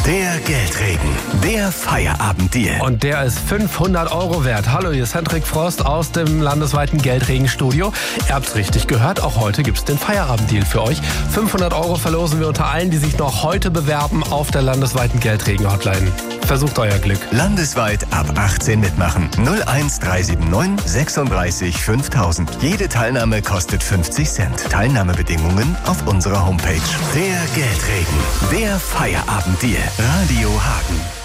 Der Geldregen. Der Feierabenddeal. Und der ist 500 € wert. Hallo, hier ist Hendrik Frost aus dem landesweiten Geldregenstudio. Ihr habt's richtig gehört, auch heute gibt's den Feierabenddeal für euch. 500 € verlosen wir unter allen, die sich noch heute bewerben auf der landesweiten Geldregen-Hotline. Versucht euer Glück. Landesweit ab 18 mitmachen. 01379 36 5000. Jede Teilnahme kostet 50 Cent. Teilnahmebedingungen auf unserer Homepage. Der Geldregen. Der Feierabenddeal. Radio Hagen.